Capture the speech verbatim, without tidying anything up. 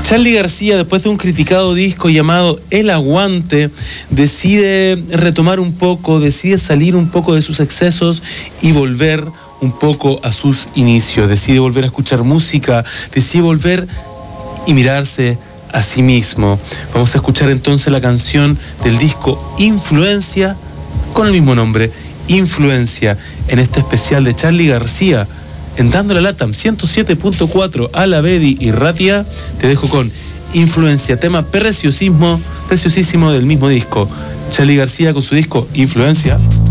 Charly García, después de un criticado disco llamado El Aguante, decide retomar un poco, decide salir un poco de sus excesos y volver un poco a sus inicios. Decide volver a escuchar música, decide volver y mirarse a sí mismo. Vamos a escuchar entonces la canción del disco Influencia, con el mismo nombre, Influencia, en este especial de Charly García, en Dando la Lata ciento siete punto cuatro a la Bedi y Ratia. Te dejo con Influencia, tema preciosísimo, preciosísimo del mismo disco. Charly García con su disco Influencia.